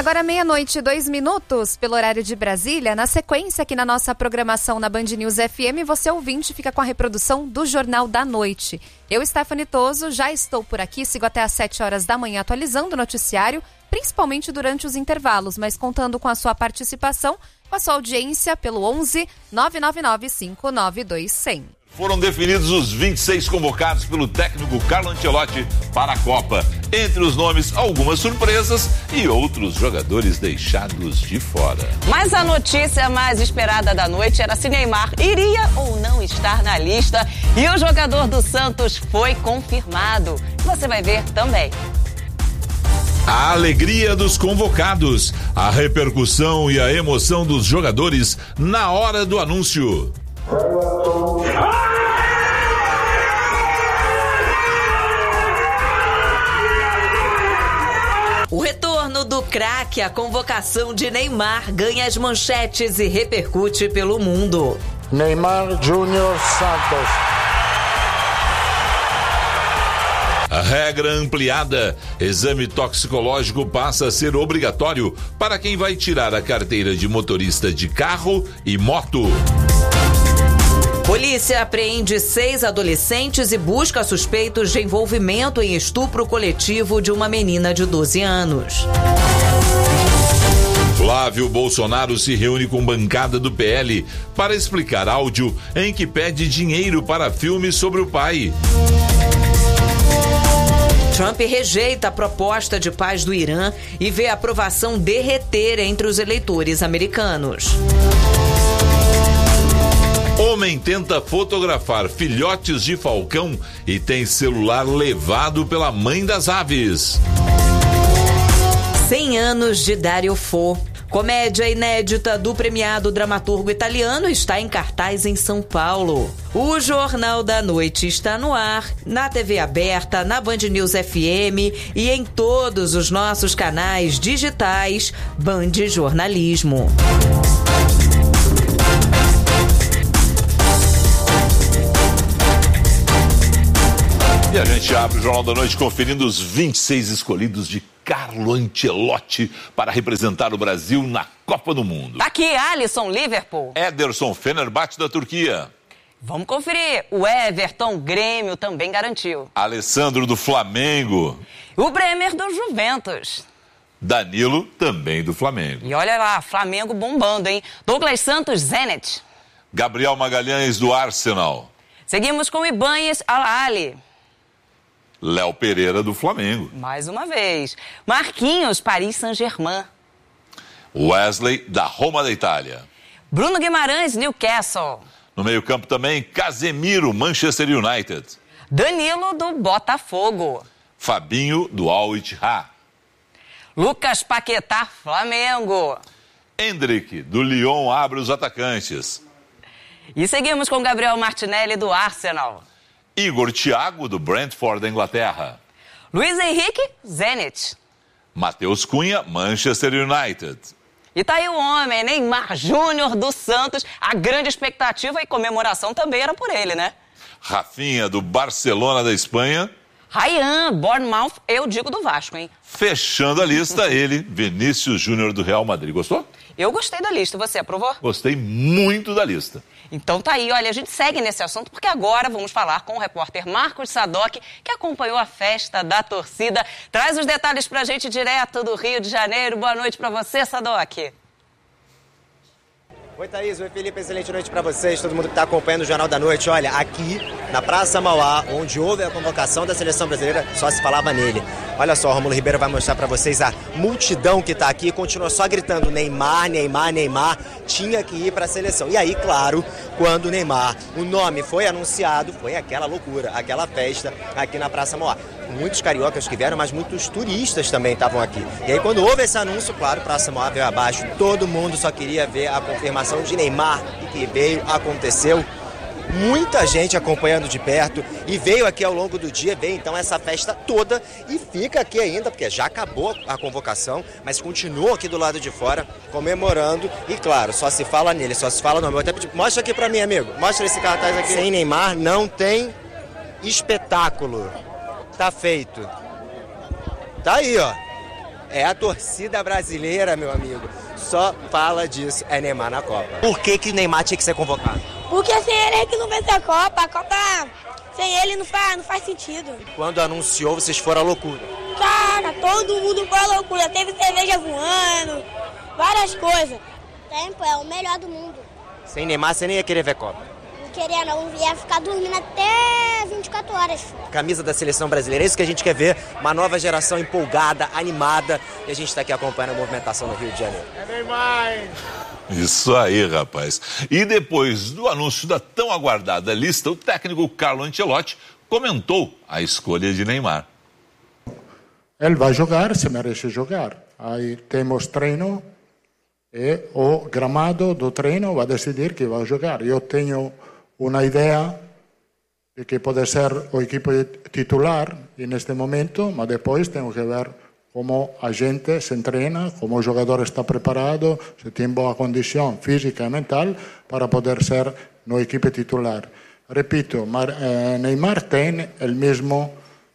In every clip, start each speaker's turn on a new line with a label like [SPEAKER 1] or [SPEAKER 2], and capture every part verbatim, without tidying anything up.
[SPEAKER 1] Agora meia-noite e dois minutos, pelo horário de Brasília. Na sequência, aqui na nossa programação na Band News F M, você ouvinte fica com a reprodução do Jornal da Noite. Eu, Stephanie Toso, já estou por aqui, sigo até às sete horas da manhã atualizando o noticiário, principalmente durante os intervalos, mas contando com a sua participação, com a sua audiência pelo onze nove nove nove cinco nove dois zero zero.
[SPEAKER 2] Foram definidos os vinte e seis convocados pelo técnico Carlo Ancelotti para a Copa. Entre os nomes, algumas surpresas e outros jogadores deixados de fora.
[SPEAKER 3] Mas a notícia mais esperada da noite era se Neymar iria ou não estar na lista. E o jogador do Santos foi confirmado. Você vai ver também.
[SPEAKER 2] A alegria dos convocados, a repercussão e a emoção dos jogadores na hora do anúncio.
[SPEAKER 3] O retorno do craque, a convocação de Neymar ganha as manchetes e repercute pelo mundo.
[SPEAKER 4] Neymar Júnior Santos.
[SPEAKER 2] A regra ampliada. Exame toxicológico passa a ser obrigatório para quem vai tirar a carteira de motorista de carro e moto.
[SPEAKER 3] Polícia apreende seis adolescentes e busca suspeitos de envolvimento em estupro coletivo de uma menina de doze anos.
[SPEAKER 2] Flávio Bolsonaro se reúne com bancada do P L para explicar áudio em que pede dinheiro para filme sobre o pai.
[SPEAKER 3] Trump rejeita a proposta de paz do Irã e vê a aprovação derreter entre os eleitores americanos.
[SPEAKER 2] Homem tenta fotografar filhotes de falcão e tem celular levado pela mãe das aves.
[SPEAKER 3] cem anos de Dario Fo. Comédia inédita do premiado dramaturgo italiano está em cartaz em São Paulo. O Jornal da Noite está no ar, na T V aberta, na Band News F M e em todos os nossos canais digitais Band Jornalismo.
[SPEAKER 2] E a gente abre o Jornal da Noite conferindo os vinte e seis escolhidos de Carlo Ancelotti para representar o Brasil na Copa do Mundo.
[SPEAKER 3] Aqui, Alisson, Liverpool.
[SPEAKER 2] Ederson, Fenerbahçe da Turquia.
[SPEAKER 3] Vamos conferir. O Everton, Grêmio, também garantiu.
[SPEAKER 2] Alessandro, do Flamengo.
[SPEAKER 3] O Bremer, do Juventus.
[SPEAKER 2] Danilo, também do Flamengo.
[SPEAKER 3] E olha lá, Flamengo bombando, hein? Douglas Santos, Zenit.
[SPEAKER 2] Gabriel Magalhães, do Arsenal.
[SPEAKER 3] Seguimos com Ibanez, Al-Ahly.
[SPEAKER 2] Léo Pereira, do Flamengo.
[SPEAKER 3] Mais uma vez. Marquinhos, Paris Saint-Germain.
[SPEAKER 2] Wesley, da Roma da Itália.
[SPEAKER 3] Bruno Guimarães, Newcastle.
[SPEAKER 2] No meio-campo também, Casemiro, Manchester United.
[SPEAKER 3] Danilo, do Botafogo.
[SPEAKER 2] Fabinho, do Al-Ittihad.
[SPEAKER 3] Lucas Paquetá, Flamengo.
[SPEAKER 2] Endrick, do Lyon, abre os atacantes.
[SPEAKER 3] E seguimos com Gabriel Martinelli, do Arsenal.
[SPEAKER 2] Igor Thiago, do Brentford, da Inglaterra.
[SPEAKER 3] Luiz Henrique, Zenit.
[SPEAKER 2] Matheus Cunha, Manchester United.
[SPEAKER 3] E tá aí o homem, Neymar Júnior do Santos. A grande expectativa e comemoração também era por ele, né?
[SPEAKER 2] Rafinha, do Barcelona, da Espanha.
[SPEAKER 3] Ryan, Bournemouth, eu digo do Vasco, hein?
[SPEAKER 2] Fechando a lista, ele, Vinícius Júnior, do Real Madrid. Gostou?
[SPEAKER 3] Eu gostei da lista, você aprovou?
[SPEAKER 2] Gostei muito da lista.
[SPEAKER 3] Então tá aí, olha, a gente segue nesse assunto porque agora vamos falar com o repórter Marcos Sadoc, que acompanhou a festa da torcida. Traz os detalhes pra gente direto do Rio de Janeiro. Boa noite pra você, Sadoc.
[SPEAKER 5] Oi, Thaís. Oi, Felipe. Excelente noite para vocês, todo mundo que está acompanhando o Jornal da Noite. Olha, aqui na Praça Mauá, onde houve a convocação da Seleção Brasileira, só se falava nele. Olha só, o Rômulo Ribeiro vai mostrar para vocês a multidão que está aqui, continua só gritando Neymar, Neymar, Neymar, tinha que ir para a seleção. E aí, claro, quando o Neymar, o nome foi anunciado, foi aquela loucura, aquela festa aqui na Praça Mauá. Muitos cariocas que vieram, mas muitos turistas também estavam aqui. E aí, quando houve esse anúncio, claro, Praça Mauá veio abaixo, todo mundo só queria ver a confirmação de Neymar, e que veio, aconteceu. Muita gente acompanhando de perto e veio aqui ao longo do dia, veio então essa festa toda e fica aqui ainda, porque já acabou a convocação, mas continua aqui do lado de fora comemorando e claro, só se fala nele, só se fala no nome. Eu até pedi, mostra aqui pra mim, amigo, mostra esse cartaz aqui. Sem Neymar não tem espetáculo, tá feito. Tá aí, ó. É a torcida brasileira, meu amigo. Só fala disso, é Neymar na Copa. Por que que o Neymar tinha que ser convocado?
[SPEAKER 6] Porque sem ele é que não vence a Copa. A Copa, sem ele, não faz, não faz sentido.
[SPEAKER 5] Quando anunciou, vocês foram à loucura.
[SPEAKER 6] Cara, todo mundo foi à loucura. Teve cerveja voando, várias coisas.
[SPEAKER 7] Tempo é o melhor do mundo.
[SPEAKER 5] Sem Neymar, você nem ia querer ver Copa.
[SPEAKER 7] Não queria não, ia ficar dormindo até vinte e quatro horas.
[SPEAKER 5] Camisa da seleção brasileira, é isso que a gente quer ver. Uma nova geração empolgada, animada. E a gente está aqui acompanhando a movimentação no Rio de Janeiro.
[SPEAKER 4] É Neymar!
[SPEAKER 2] Isso aí, rapaz. E depois do anúncio da tão aguardada lista, o técnico Carlo Ancelotti comentou a escolha de Neymar.
[SPEAKER 4] Ele vai jogar, se merece jogar. Aí temos treino e o gramado do treino vai decidir que vai jogar. Eu tenho uma ideia de que pode ser o equipo titular neste momento, mas depois tenho que ver como a gente se treina, como o jogador está preparado, se tem boa condição física e mental para poder ser no equipe titular. Repito, Neymar tem o mesmo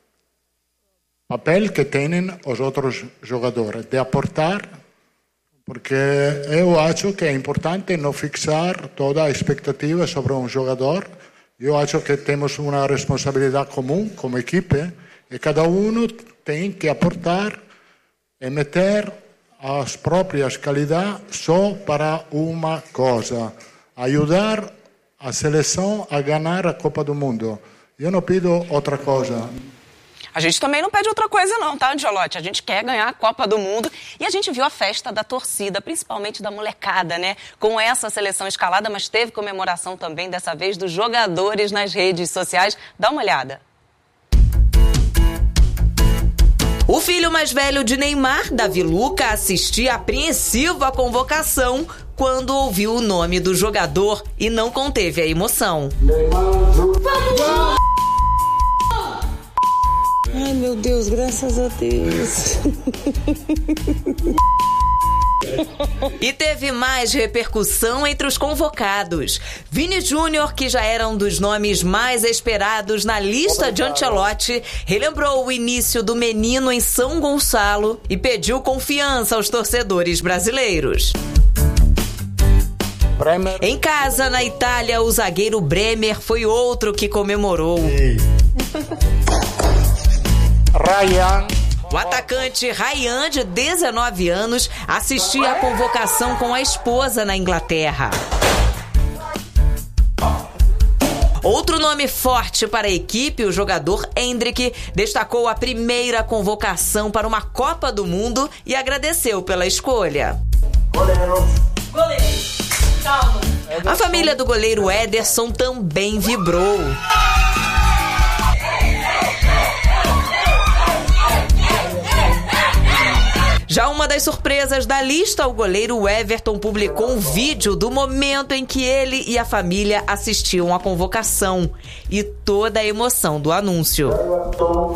[SPEAKER 4] papel que têm os outros jogadores, de aportar, porque eu acho que é importante não fixar toda a expectativa sobre um jogador. Eu acho que temos uma responsabilidade comum como equipe e cada um tem que aportar e meter as próprias qualidades só para uma coisa: ajudar a seleção a ganhar a Copa do Mundo. Eu não pido outra coisa.
[SPEAKER 8] A gente também não pede outra coisa não, tá, Ancelotti? A gente quer ganhar a Copa do Mundo e a gente viu a festa da torcida, principalmente da molecada, né? Com essa seleção escalada, mas teve comemoração também, dessa vez, dos jogadores nas redes sociais. Dá uma olhada.
[SPEAKER 3] O filho mais velho de Neymar, Davi Luca, assistia apreensivo à convocação quando ouviu o nome do jogador e não conteve a emoção.
[SPEAKER 6] Vamos! Ai, meu Deus, graças a Deus.
[SPEAKER 3] E teve mais repercussão entre os convocados. Vini Júnior, que já era um dos nomes mais esperados na lista de Ancelotti, relembrou o início do menino em São Gonçalo e pediu confiança aos torcedores brasileiros.
[SPEAKER 4] Bremer.
[SPEAKER 3] Em casa, na Itália, o zagueiro Bremer foi outro que comemorou.
[SPEAKER 4] Ryan.
[SPEAKER 3] O atacante Ryan, de dezenove anos, assistia à convocação com a esposa na Inglaterra. Outro nome forte para a equipe, o jogador Endrick, destacou a primeira convocação para uma Copa do Mundo e agradeceu pela escolha.
[SPEAKER 6] Goleiro. Goleiro. Calma.
[SPEAKER 3] A família do goleiro Ederson também vibrou. Já uma das surpresas da lista, o goleiro Everton publicou um vídeo do momento em que ele e a família assistiam à convocação e toda a emoção do anúncio.